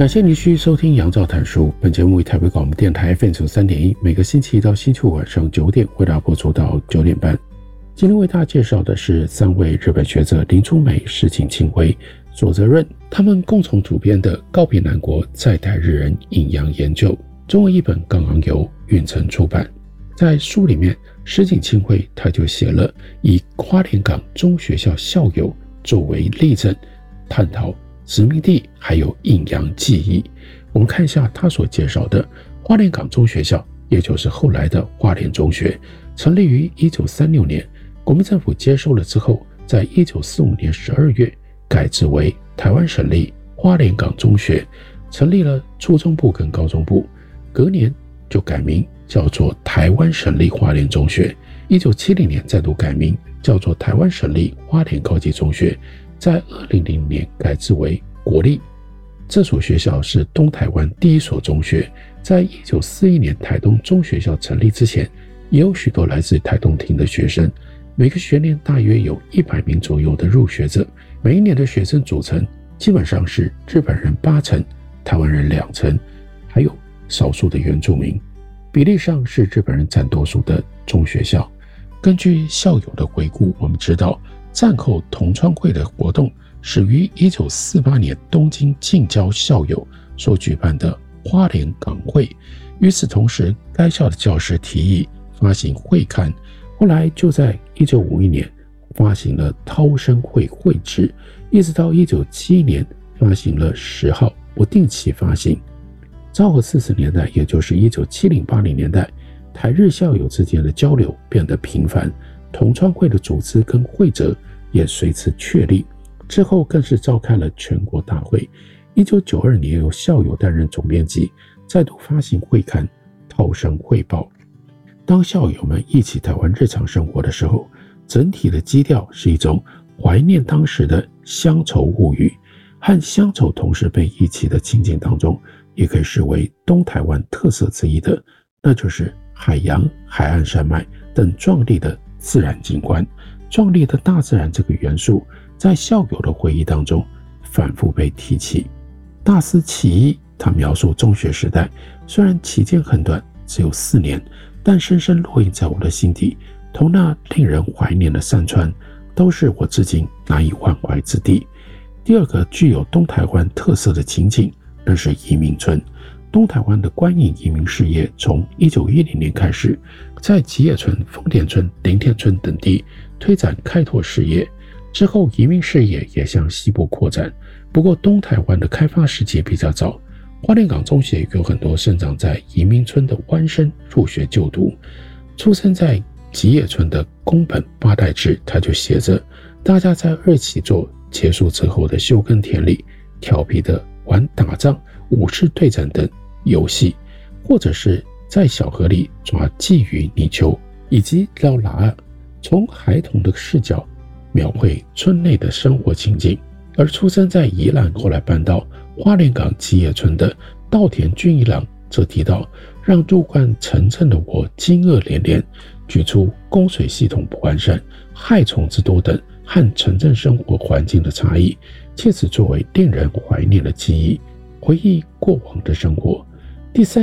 感谢您继续收听杨照谈书，本节目为台北广播电台 FM 3.1，每个星期一到星期五晚上9点为大家播出到9点半。今天为大家介绍的是3位日本学者林初美、石井庆辉、佐泽润他们共同主编的《告别南国在台日人阴阳研究》，中文译本刚刚由允晨出版。在书里面，石井庆辉他就写了以花莲港中学校校友作为例证，探讨殖民地还有阴阳记忆。我们看一下他所介绍的花莲港中学校，也就是后来的花莲中学，成立于1936年，国民政府接收了之后，在1945年12月改制为台湾省立花莲港中学，成立了初中部跟高中部，隔年就改名叫做台湾省立花莲中学，1970年再度改名叫做台湾省立花莲高级中学，在2000年改制为国立。这所学校是东台湾第一所中学，在1941年台东中学校成立之前，也有许多来自台东厅的学生，每个学年大约有100名左右的入学者，每一年的学生组成基本上是日本人8成，台湾人2成，还有少数的原住民，比例上是日本人占多数的中学校。根据校友的回顾，我们知道战后同窗会的活动始于1948年东京近郊校友所举办的花莲港会，与此同时该校的教师提议发行会刊，后来就在1951年发行了涛生会会志，一直到1971年发行了10号不定期发行。昭和40年代，也就是1970-80年代，台日校友之间的交流变得频繁，同窗会的组织跟会则也随之确立，之后更是召开了全国大会。1992年由校友担任总编辑，再度发行会刊《涛生汇报》。当校友们忆起台湾日常生活的时候，整体的基调是一种怀念当时的乡愁物语，和乡愁同时被忆起的情景当中，也可以视为东台湾特色之一的，那就是海洋、海岸山脉等壮丽的自然景观。壮丽的大自然这个元素在校友的回忆当中反复被提起。大肆起义，他描述中学时代虽然期间很短，只有4年，但深深烙印在我的心底，同那令人怀念的山川都是我至今难以忘怀之地。第二个具有东台湾特色的情景，那是移民村。东台湾的官营移民事业从1910年开始，在吉野村、丰田村、林田村等地推展开拓事业，之后移民事业也向西部扩展。不过东台湾的开发时期比较早，花莲港中学有很多生长在移民村的湾生入学就读。出生在吉野村的宫本八代志，他就写着，大家在二期作结束之后的休耕田里调皮的玩打仗、武士对战等游戏，或者是在小河里抓鲫鱼、泥鳅以及捞喇啊，从孩童的视角描绘村内的生活情景。而出生在宜兰，后来搬到花莲港吉野村的稻田俊一郎则提到，让入关城镇的我惊愕连连，举出供水系统不完善、害虫之多等和城镇生活环境的差异，借此作为令人怀念的记忆，回忆过往的生活。第三